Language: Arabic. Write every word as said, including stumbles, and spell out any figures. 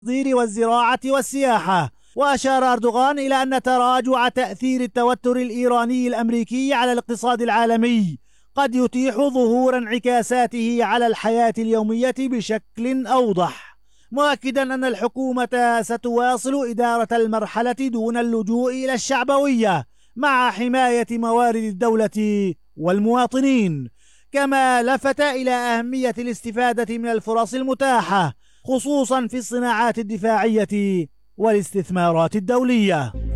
التصدير والزراعة والسياحة. وأشار أردوغان إلى أن تراجع تأثير التوتر الإيراني الأمريكي على الاقتصاد العالمي قد يتيح ظهور انعكاساته على الحياة اليومية بشكل أوضح، مؤكدا أن الحكومة ستواصل إدارة المرحلة دون اللجوء إلى الشعبوية مع حماية موارد الدولة والمواطنين. كما لفت إلى أهمية الاستفادة من الفرص المتاحة خصوصا في الصناعات الدفاعية والاستثمارات الدولية.